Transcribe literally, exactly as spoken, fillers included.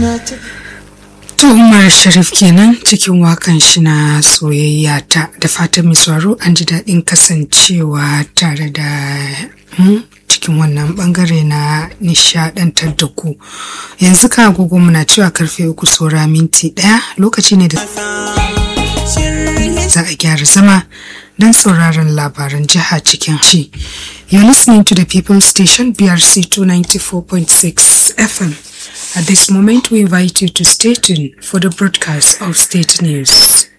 To Umar Sharif kenan cikin wakan shi na soyayya ta, da fatan mai sauraro an ji daɗin kasancewa tare da mu cikin wannan bangare na nishadantar da ku. Yanzu ka agogo muna cewa karfe uku saura minti ɗaya, lokaci ne da za a gyara zama don sauraron labaran jiha cikin shi. You're listening to the People Station B R C two ninety-four point six F M. At this moment, we invite you to stay tuned for the broadcast of state news.